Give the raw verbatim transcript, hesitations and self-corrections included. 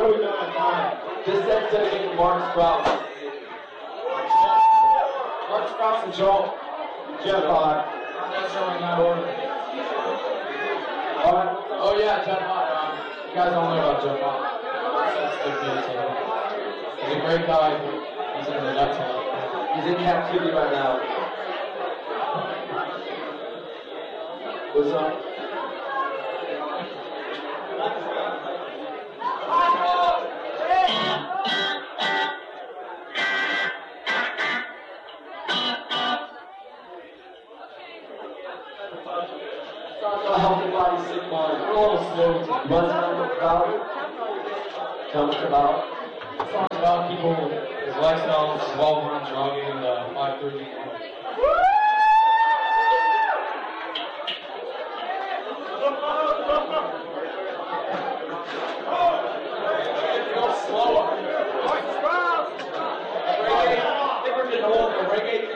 are we doing on time? This set's dedicated to Mark Sprouse. Mark Sprouse and Joel. Jeff Hott. That's showing that order. Alright. Oh yeah, Jeff Hott. Um, you guys don't know about Jeff Hott. He's a great guy. He's in the nuts. He's in captivity right now. What's up? A healthy body, sick mind. We're a little slow to buzz around about it. Tell us about it. It's not about people, his lifestyle revolves around jogging and uh, five thirty. Slower. I think we're getting old. The reggae